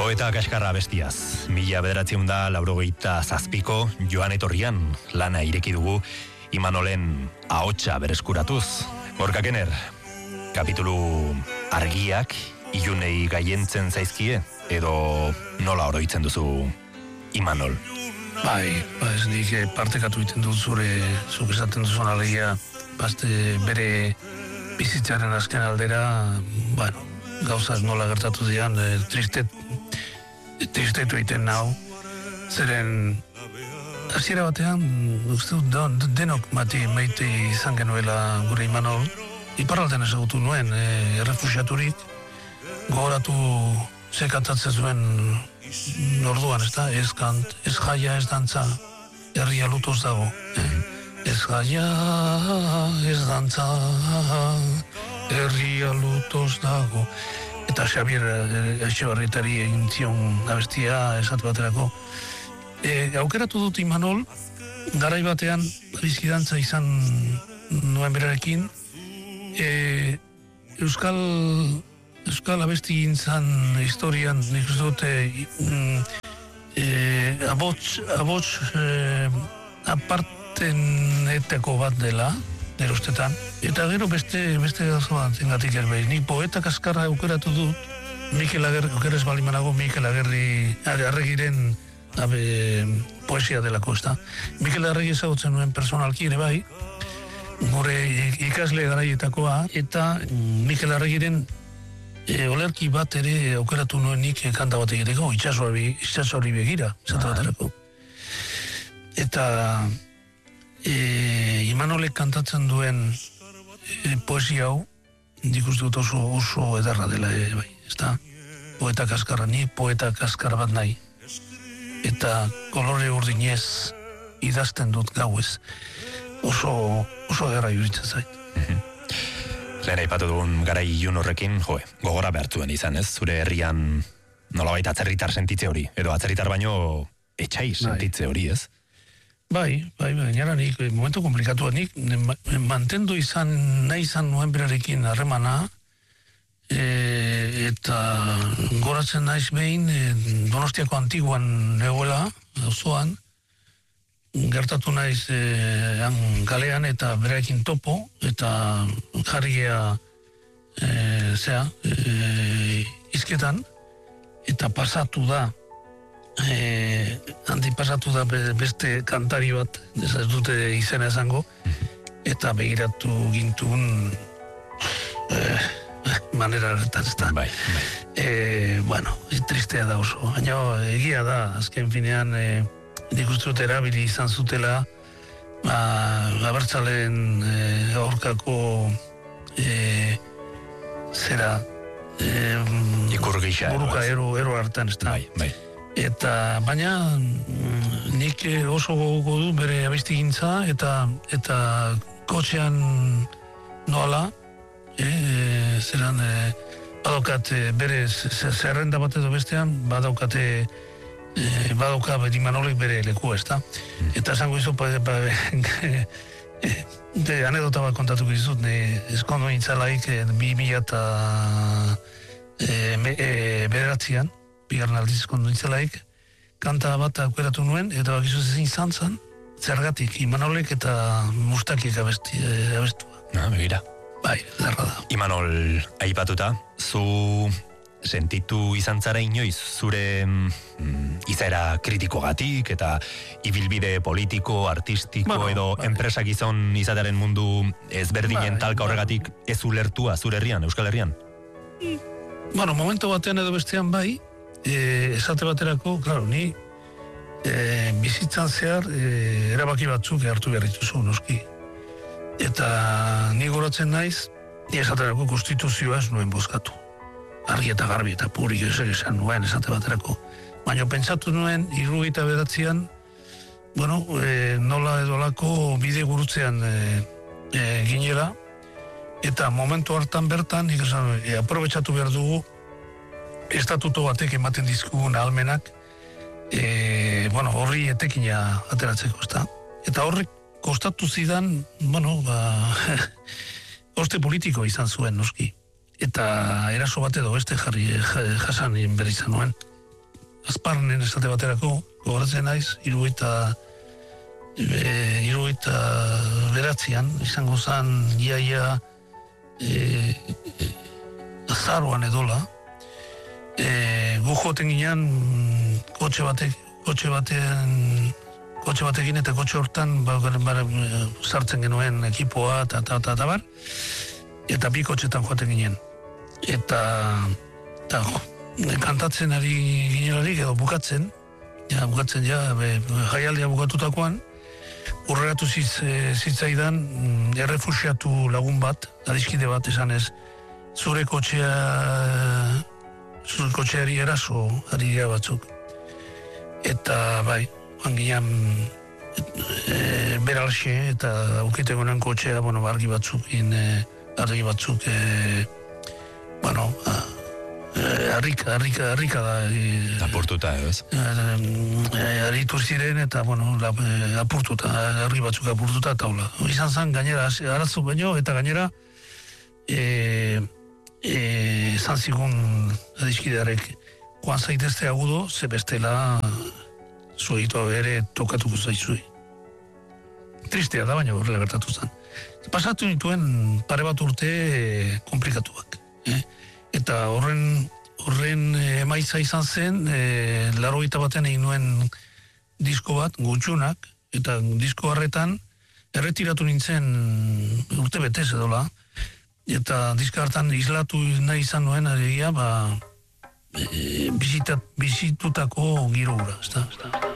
Poeta kaskarra bestiaz, 1987ko Joan Etorrian lana ireki dugu Imanolen ahotsa bereskuratuz. Gorka Kenner, kapitulu argiak ilunei gaientzen zaizkie, edo nola oroitzen duzu Imanol? Bai, ez nik partekatu egiten dut zuk esaten duzun alegia, bere bizitzaren azken aldera, gauzak nola gertatu dian, tristetu egiten nau, zeren hasiera batean, uste dut denok maite izan genuela gure Imanol, iparraldean ezagutu nuen, errefuxiaturik, gogoratu sekatatzen zuen orduan, ez da, ez kant, ez jaia, ez dantza, herria lutoz dago. Ez jaia, ez dantza, herria lutoz dago. Eta Xabier Etxebarrietari egin zion abestia esatu baterako. Aukeratu dut Imanol, garai batean bizkidantza izan nuen berarekin, Euskal abesti gintzan historian nik uste dute abots aparteneteko bat dela, nire ustetan. Eta gero beste gauza bat zengatik erbei. Nik poeta kaskarra aukeratu dut, Mikel Agerrez balimanago, Mikel Arregiren poesia delako, ez da. Mikel Arregi ezagutzen nuen personalki ere bai, gure ikasle garaietakoa, eta Mikel Arregiren olerki bat ere aukeratu nuen nik kanta bat egiteko, itxasoari begira, esate baterako. Eta Imanolek kantatzen duen poesia hau, nik uste dut oso ederra dela, bai, ez da? Poeta kaskarra, ni poeta kaskar bat nahi. Eta kolore urdinez idazten dut gauez. Oso ederra iruditzen zait. Lehen aipatu dugun garai ilun horrekin, gogora behartuen izan, ez? Zure herrian nolabait atzerritar sentitze hori, edo atzerritar baino etxai sentitze hori, ez? Bai, gainera nik, momentu komplikatuak nik, mantendu nahi izan nuen berarekin harremana, eta goratzen naiz behin, Donostiako Antiguan negoela, osoan, gertatu naiz galean eta berarekin topo, eta jarria izketan, eta pasatu da, pasatu da beste kantari bat, ez dute izena esango, eta begiratu gintuen manera horretan, ez da. Bai. Tristea da oso. Baina egia da, azken finean, nik uste dut erabili izan zutela, abertzaleen aurkako ikur gisa. Buruka ero hartan, ez da. Bai. Eta baina nik oso gogo du bere abestigintza eta kotxean noala, badaukat bere zerrenda bat edo bestean, badauka beti Imanolek bere leku, ez da? Eta esango izu, anedota bat kontatuko izut, eskondo intzalaik 2009an, bigarren aldiz eskondo intzalaik, kanta bat aukeratu nuen, eta bakizu ezin zantzan, zergatik Imanolek eta Mustakiek abestua. Begira. Bai, derra da. Imanol aipatuta, zu sentitu izan zara inoiz, zure izaera kritikogatik eta ibilbide politiko, artistiko edo enpresak izan izatearen mundu ezberdinen talka horregatik ez ulertua zure herrian, Euskal Herrian? Momentu batean edo bestean bai, esate baterako, klaro, ni bizitzan zehar erabaki batzuk hartu behar dituzu, noski. Eta ni goratzen naiz, ni esaterako konstituzioa ez nuen bozkatu. Argi eta garbi eta purik esan nuen esate baterako. Baina pentsatu nuen, 79an, nola edolako bide gurutzean ginela, eta momentu hartan bertan, nik esan, aprobetxatu behar dugu, estatuto batek ematen dizkugun ahalmenak, horri etekina ateratzeko, ezta? Eta horrek kostatu zidan, oste politiko izan zuen, noski. Eta eraso bat edo beste jasan behar izan nuen. azparnen esate baterako, gogoratzen naiz, iruita beratzean, izango zen iaia azaroan edola, gu joten ginean kotxe batekin eta kotxe hortan sartzen genuen ekipoa eta bar, eta bi kotxetan joaten ginen. Eta kantatzen ari ginelarik edo bukatzen jaialdia bukatutakoan, urreratu zitzaidan errefuxiatu lagun bat, adiskide bat esanez, zure kotxeari eraso ari dira batzuk. Eta bai, joan ginean beralxe eta aukiteko nuen kotxea, argi batzuk, harrika da. Apurtuta, ez? Arritu ziren eta, apurtuta, argi batzuk apurtuta taula. Izan zen, gainera, arazo baino, eta gainera, izan zigun adiskidearek, joan zaitezte agudo, ze bestela zuegitua ere tokatuko zaizui. Tristea da, baina horrela gertatu zen. Pasatu nituen pare bat urte komplikatuak. Eta horren emaitza izan zen, 81 batean egin nuen disko bat, gutxunak, eta disko harretan erretiratu nintzen urte betez edola, eta diska hartan islatu nahi izan nuen aregia, bizitutako giro hura, ez da?